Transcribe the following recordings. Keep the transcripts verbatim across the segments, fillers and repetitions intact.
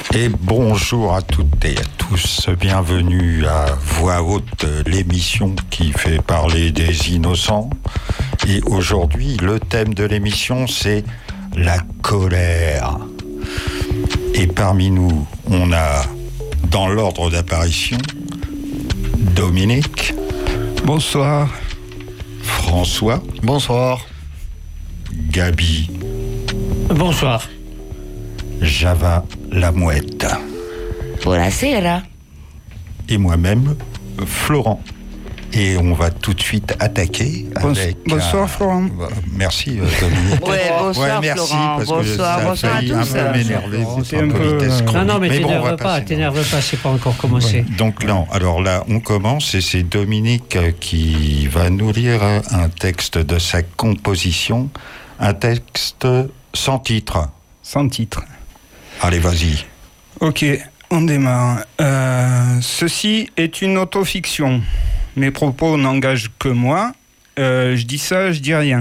Et bonjour à toutes et à tous, bienvenue à Voix Haute, l'émission qui fait parler des innocents. Et aujourd'hui, le thème de l'émission, c'est la colère. Et parmi nous, on a, dans l'ordre d'apparition, Dominique. Bonsoir. François. Bonsoir. Gabi. Bonsoir. Java la mouette. Buonasera. Et moi-même, Florent. Et on va tout de suite attaquer avec... Bonsoir, un... Florent. Merci, Dominique. Ouais, bonsoir, ouais, merci, Florent. parce bonsoir, que ça bonsoir a failli à un tous. peu m'énerver. C'est un peu... Non, non, mais, mais bon, t'énerve pas, t'énerve pas, c'est pas encore commencé. Ouais. Donc là, alors là, on commence et c'est Dominique qui va nous lire un texte de sa composition, un texte sans titre. Sans titre. Allez, vas-y. Ok, on démarre. Euh, ceci est une autofiction. Mes propos n'engagent que moi. Euh, je dis ça, je dis rien.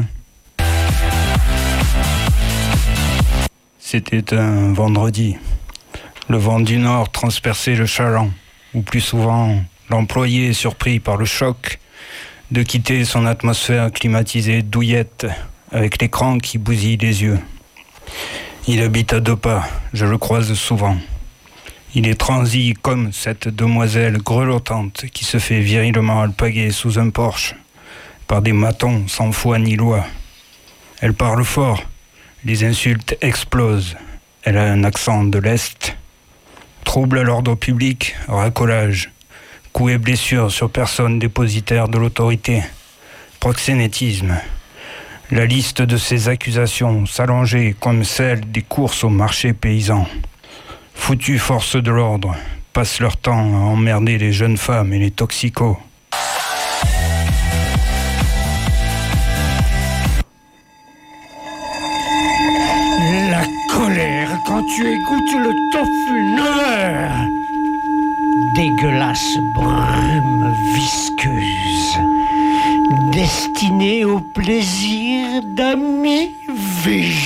C'était un vendredi. Le vent du nord transperçait le chaland, ou plus souvent, l'employé est surpris par le choc de quitter son atmosphère climatisée douillette avec l'écran qui bousille les yeux. Il habite à deux pas, je le croise souvent. Il est transi comme cette demoiselle grelottante qui se fait virilement alpaguer sous un Porsche par des matons sans foi ni loi. Elle parle fort, les insultes explosent. Elle a un accent de l'Est. Trouble à l'ordre public, racolage, coups et blessures sur personne dépositaire de l'autorité, proxénétisme. La liste de ces accusations s'allongeait comme celle des courses au marché paysan. Foutues forces de l'ordre passent leur temps à emmerder les jeunes femmes et les toxicos. La colère quand tu écoutes le tofu neuf. Dégueulasse brume visqueuse, destinée au plaisir d'amis végétaux.